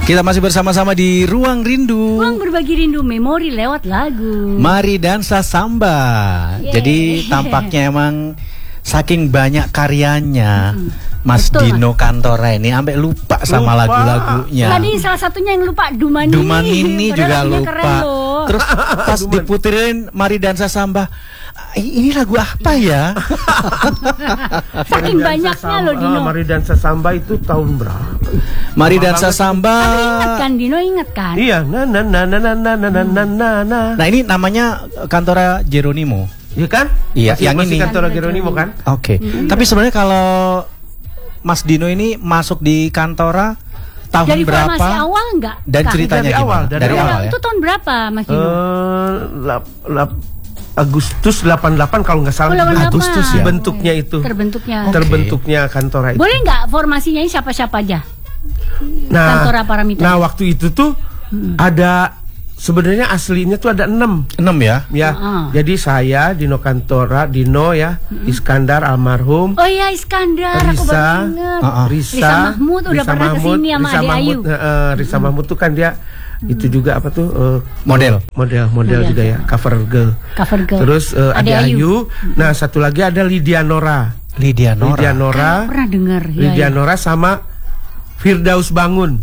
Kita masih bersama-sama di Ruang Rindu. Ruang berbagi rindu memori lewat lagu. Mari dansa samba. Jadi tampaknya emang saking banyak karyanya Mas Betul, Dino Kantora ini sampai lupa sama lagu-lagunya. Tadi salah satunya yang lupa Dumani. Dumani juga lupa. Terus pas Duman. diputerin Mari dansa samba, ini lagu apa ya? Saking banyaknya loh Dino. Mari dansa samba itu tahun berapa? Mari dansa samba. Ingat kan Dino, ingat kan? Iya, na. Nah ini namanya Kantora Geronimo. Iya kan? Iya, yang masih ini. Kantora Geronimo kan? Oke. Tapi sebenarnya kalau Mas Dino ini masuk di Kantora tahun Dari berapa? formasi awal enggak? Dan ceritanya Dari awal, gimana? dari awal ya. Itu tahun berapa Mas Dino? Agustus 88 kalau nggak salah. Oh, 88. Agustus ya. Bentuknya itu. Terbentuknya Kantora itu. Boleh nggak formasinya ini siapa-siapa aja? Kantora Paramita. Nah waktu itu tuh ada sebenarnya aslinya tuh ada 6 ya? ya. Jadi saya Dino Kantora, Dino ya, Iskandar almarhum. Oh iya Iskandar, aku baru inget. Risa Mahmud udah pernah kesini sama Ade Ayu. Risa Mahmud tuh kan dia itu juga apa tuh model juga ya, cover girl. Terus Ade Ayu. Nah satu lagi ada Lydia Nora. Pernah dengar ya, Lydia Nora sama Firdaus Bangun.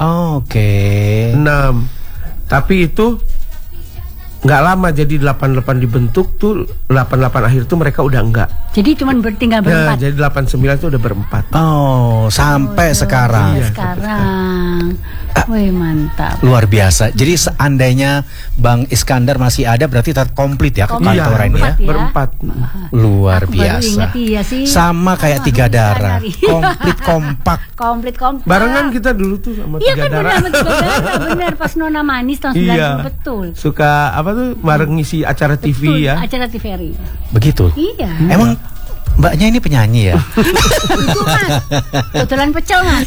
Oke. 6. Tapi itu nggak lama, jadi 88 dibentuk tuh 88 akhir tuh mereka udah enggak. Jadi cuman tinggal berempat. Jadi 89 tuh udah berempat. Oh, sampai sekarang. Sekarang. Wih mantap. Luar biasa. Jadi seandainya Bang Iskandar masih ada berarti tetap komplit ya ke Kantora ini ya. Berempat. Luar Aku biasa. baru ingat, iya sih. Sama kayak Tiga Darah. Komplit kompak. Komplit. Barengan kita dulu tuh sama Iya Tiga kan Darah. benar Tiga Darah, benar pas Nona Manis tahun 90 betul. Suka apa tuh bareng ngisi acara TV ya. Acara TVRI. Begitu. Iya. Emang Mbaknya ini penyanyi ya? Itu Mas. Kebetulan pecel Mas.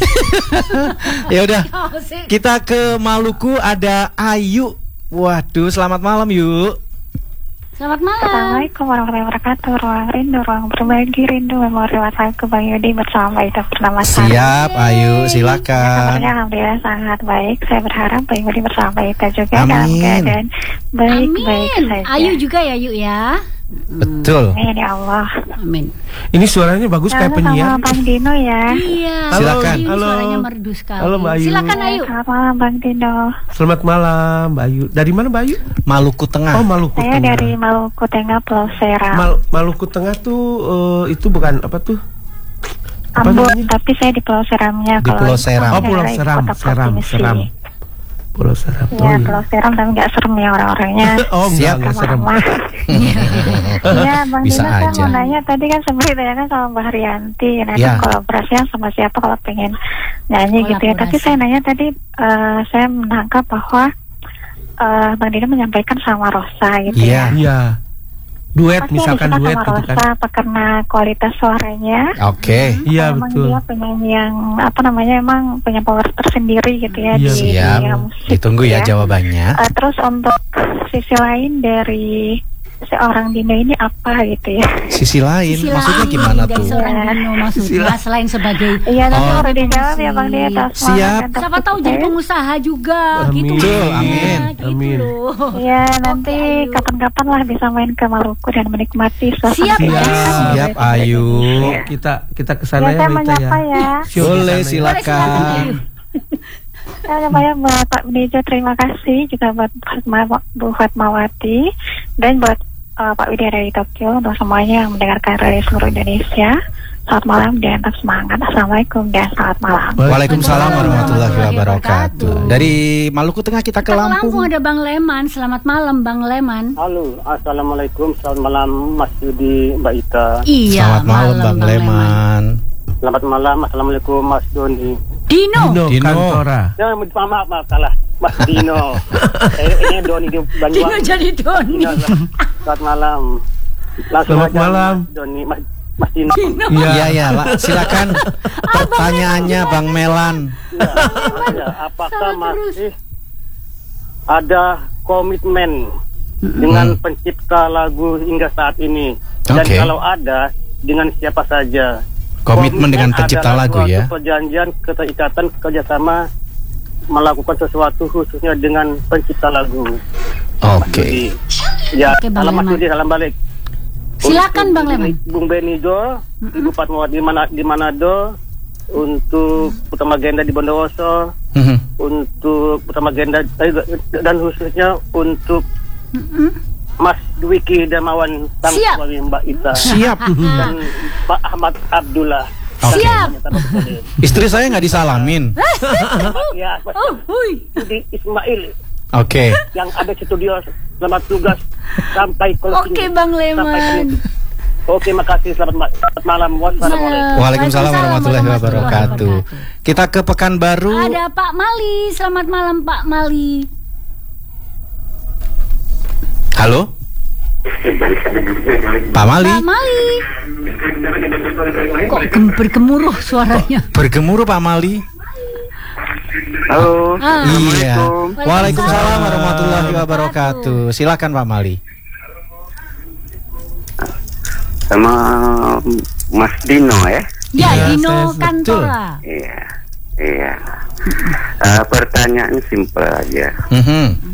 Ya udah. Kita ke Maluku, ada Ayu. Waduh, selamat malam yuk. Selamat malam. Assalamualaikum warahmatullahi wabarakatuh. Ruang rindu, ruang berbagi rindu memori lewat lagu Bang Yudi bersama itu bernama Sari. Siap, Ayu, silakan. Ya, alhamdulillah sangat baik. Saya berharap Bang Yudi bersama itu juga Amin. dalam keadaan baik-baik saja. Ayu juga ya Yuk ya. Betul. Amin ya Allah. Amin. Ini suaranya bagus kayak penyiar. Sama Bang Dino ya. Iya. Silakan. Ini suaranya merdu sekali. Halo Mbak Ayu. Silakan Ayu. Selamat malam Bang Dino. Selamat malam Mbak Ayu. Dari mana Mbak Ayu? Maluku Tengah. Oh Maluku Saya Tengah. dari Maluku Tengah, Pulau Seram. Maluku Tengah tuh itu bukan apa tuh? Apa Ambon, namanya? tapi saya di Pulau Seramnya. Di Pulau Seram. Oh Pulau Seram, Seram. Pulau Seram. Ya, Pulau Seram tapi nggak serem ya orang-orangnya. Oh enggak serem. Iya, Bang Bisa Dino, saya aja. mau nanya tadi kan sebenarnya ditanyakan sama Mbak Haryanti, nanti Ya. kolaborasinya sama siapa kalau pengen nyanyi gitu ya. Tapi saya nanya tadi, saya menangkap bahwa Bang Dino menyampaikan sama Rosa gitu ya. Iya. Duet Pasti misalkan yang duet disuka sama gitu kan. Rosa apa karena kualitas suaranya? Oke. Iya Emang betul. dia penyanyi yang apa namanya emang punya power tersendiri gitu ya Iya, di Siap. dunia musik. Ditunggu ya jawabannya. Terus untuk sisi lain dari seorang Dino ini apa gitu ya? Sisi lain, Sisi maksudnya lain gimana dari tuh? seorang Dino maksudnya selain sebagai Iya, nanti Oh. harus dijawab ya Bang Dino. Siap. siapa tahu jadi pengusaha juga Amin. gitu. Betul, maksudnya, amin. Gitu Amin. loh. Iya, nanti Ayu. kapan-kapan lah bisa main ke Maluku dan menikmati suasana. Siap, Dino. Siap, Ayu. Kita Ya, kesana saya ya Mita ya. menyapa ya. Boleh, Boleh, silakan. Saya menyapa buat Pak Beneja, terima kasih juga buat Bu Fatmawati dan buat Pak Widya dari Tokyo untuk semuanya yang mendengarkan dari seluruh Indonesia. Selamat malam dan tetap semangat. Assalamualaikum dan selamat malam. Waalaikumsalam warahmatullahi wabarakatuh. Dari Maluku Tengah kita ke Lampung. ada Bang Leman. Selamat malam Bang Leman. Halo, assalamualaikum, selamat malam Mas Yudi, Mbak Ita. Iya. Selamat malam Bang Leman. Selamat malam, assalamualaikum Mas Doni. Dino. Kantora. Ya, maaf salah, Mas Dino. Ini Doni di Dino Banyuwangi. jadi Doni. Selamat malam. Langsung Selamat aja, malam. Mas Doni, Mas Dino. Iya ya, silakan pertanyaannya Bang Melan. Ya, apakah masih ada komitmen dengan pencipta lagu hingga saat ini? Dan Oke. kalau ada, dengan siapa saja? Komitmen dengan pencipta adalah lagu suatu ya. perjanjian keterikatan kerjasama melakukan sesuatu khususnya dengan pencipta lagu. Oke. Ya, Oke, Bang salam Mas Leman. Yudi, salam balik. Silakan Bang Leman. Bung Benido, Ibu Fatmawati di Manado, untuk Putra Magenda di Bondowoso, untuk Putra Magenda dan khususnya untuk Mas Dwiki Darmawan sang Siap. suami Mbak Ita. Siap. Dan Pak Ahmad Abdullah. Oke. Siap. Istri saya nggak disalamin. Ya, Oh, hui. Budi Ismail Oke. yang ada di studio, selamat tugas sampai closing. Oke, Bang Leman. Oke, makasih, selamat malam. Wassalamualaikum. Waalaikumsalam warahmatullahi wabarakatuh. Kita ke Pekanbaru. Ada Pak Mali. Selamat malam Pak Mali. Halo. Pak Mali. Pak Mali. Kok bergemuruh suaranya? Bergemuruh Pak Mali. Halo. Iya. Waalaikumsalam warahmatullahi wabarakatuh. Silakan Pak Mali. Sama Mas Dino ya. Ya, Iya, Dino betul. Kantora. Iya. Pertanyaan simpel aja.